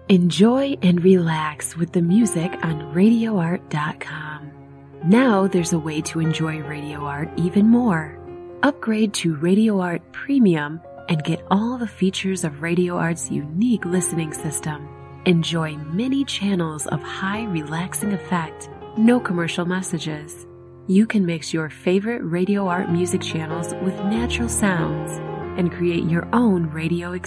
Enjoy and relax with the music on RadioArt.com. Now there's a way to enjoy Radio Art even more. Upgrade to Radio Art Premium and get all the features of Radio Art's unique listening system. Enjoy many channels of high relaxing effect, no commercial messages. You can mix your favorite Radio Art music channels with natural sounds and create your own radio experience.